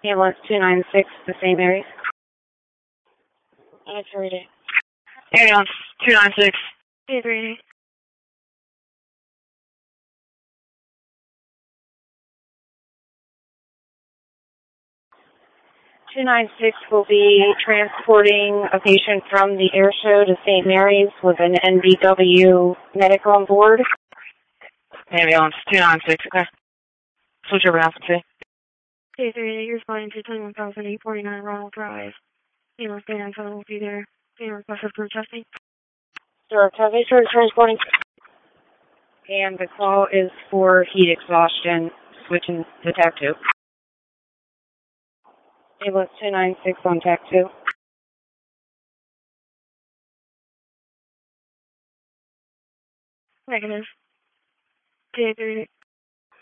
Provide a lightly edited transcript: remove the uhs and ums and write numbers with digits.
Ambulance 296, the St. Mary's. That's ready. Ambulance 296. It's ready. Will be transporting a patient from the air show to St. Mary's with an NBW medic on board. Ambulance 296, okay. Switch over now, see. It's ready. You're responding to 21,849 Ronald Drive. Ambulance 397 will be there. Being requested for testing. Sir, transporting. And the call is for heat exhaustion, switching to TAC 2. Ambulance 296 on TAC 2. Negative. It's ready.